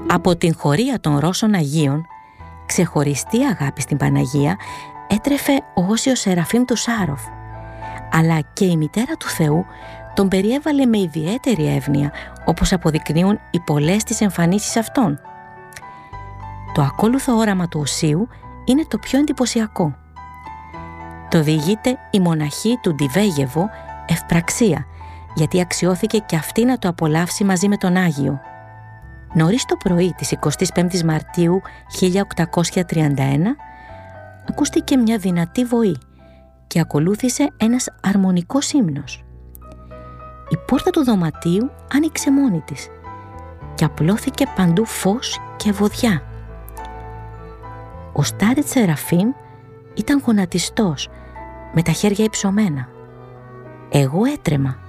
Από την χωρία των Ρώσων Αγίων, ξεχωριστή αγάπη στην Παναγία έτρεφε ο Όσιος Σεραφείμ του Σάροφ, αλλά και η μητέρα του Θεού τον περιέβαλε με ιδιαίτερη εύνοια, όπως αποδεικνύουν οι πολλές τις εμφανίσεις αυτών. Το ακόλουθο όραμα του Οσίου είναι το πιο εντυπωσιακό. Το διηγείται η μοναχή του Ντιβέγεβο Ευπραξία, γιατί αξιώθηκε και αυτή να το απολαύσει μαζί με τον Άγιο. Νωρίς το πρωί της 25ης Μαρτίου 1831 ακούστηκε μια δυνατή βοή και ακολούθησε ένας αρμονικός ύμνος. Η πόρτα του δωματίου άνοιξε μόνη της και απλώθηκε παντού φως και βοδιά. Ο Στάρετ Σεραφείμ ήταν γονατιστός, με τα χέρια υψωμένα. Εγώ έτρεμα